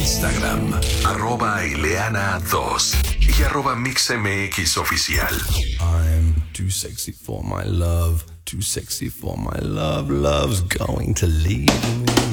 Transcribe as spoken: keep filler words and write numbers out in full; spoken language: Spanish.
Instagram, arroba Ileana dos y arroba MixMX Oficial. I'm too sexy for my love, too sexy for my love, love's going to leave me.